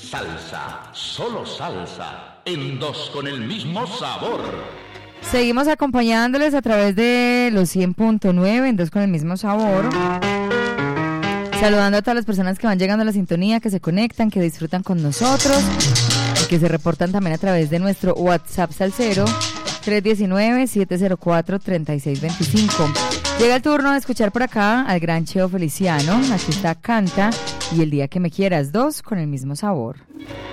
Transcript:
Salsa, solo salsa, en dos con el mismo sabor. Seguimos acompañándoles a través de los 100.9 en dos con el mismo sabor. Saludando a todas las personas que van llegando a la sintonía, que se conectan, que disfrutan con nosotros y que se reportan también a través de nuestro WhatsApp salsero 319-704-3625. Llega el turno de escuchar por acá al gran Cheo Feliciano. Aquí está Canta y El día que me quieras, dos con el mismo sabor.